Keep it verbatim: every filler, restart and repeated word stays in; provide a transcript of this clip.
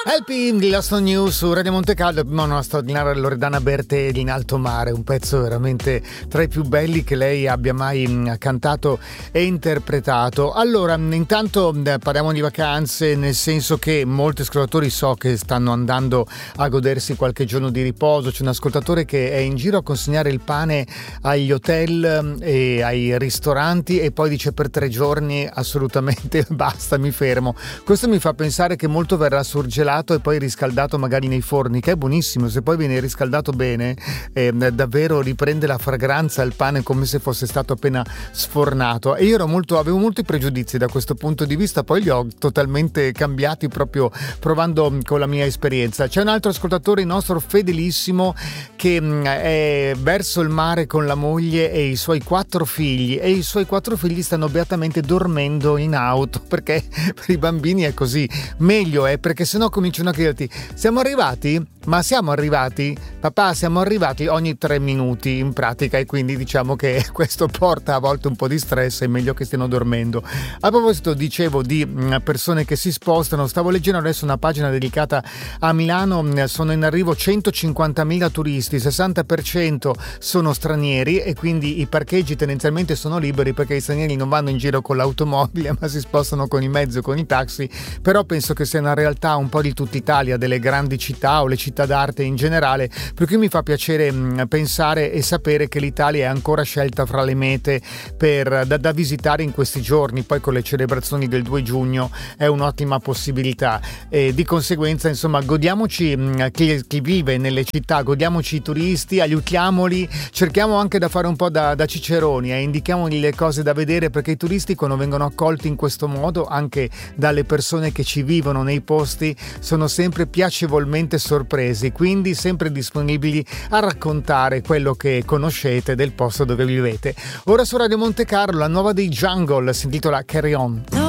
L P, la Stone News su Radio Monte Carlo, abbiamo una straordinaria Loredana Bertè in alto mare, un pezzo veramente tra i più belli che lei abbia mai cantato e interpretato. Allora, intanto parliamo di vacanze, nel senso che molti ascoltatori so che stanno andando a godersi qualche giorno di riposo. C'è un ascoltatore che è in giro a consegnare il pane agli hotel e ai ristoranti e poi dice per tre giorni assolutamente basta, mi fermo. Questo mi fa pensare che molto verrà surgelato e poi riscaldato magari nei forni, che è buonissimo. Se poi viene riscaldato bene, eh, davvero riprende la fragranza al pane come se fosse stato appena sfornato. E io ero molto, avevo molti pregiudizi da questo punto di vista, poi li ho totalmente cambiati proprio provando con la mia esperienza. C'è un altro ascoltatore nostro fedelissimo che mh, è verso il mare con la moglie e i suoi quattro figli, e i suoi quattro figli stanno beatamente dormendo in auto, perché per i bambini è così. Meglio è, perché sennò cominciano a chiederti: siamo arrivati? Ma siamo arrivati? Papà, siamo arrivati ogni tre minuti in pratica, e quindi diciamo che questo porta a volte un po' di stress, è meglio che stiano dormendo. A proposito, dicevo di persone che si spostano, stavo leggendo adesso una pagina dedicata a Milano, sono in arrivo centocinquantamila turisti, sessanta per cento sono stranieri e quindi i parcheggi tendenzialmente sono liberi perché gli stranieri non vanno in giro con l'automobile ma si spostano con i mezzi o con i taxi. Però penso che sia una realtà un po' di tutta Italia, delle grandi città o le città d'arte in generale, per cui mi fa piacere mh, pensare e sapere che l'Italia è ancora scelta fra le mete per, da, da visitare in questi giorni. Poi con le celebrazioni del due giugno è un'ottima possibilità e di conseguenza insomma godiamoci mh, chi, chi vive nelle città, godiamoci i turisti, aiutiamoli, cerchiamo anche da fare un po' da, da ciceroni e eh, indichiamogli le cose da vedere, perché i turisti, quando vengono accolti in questo modo anche dalle persone che ci vivono nei posti, sono sempre piacevolmente sorpresi, quindi sempre disponibili a raccontare quello che conoscete del posto dove vivete. Ora su Radio Monte Carlo la nuova dei Jungle si intitola Carry On.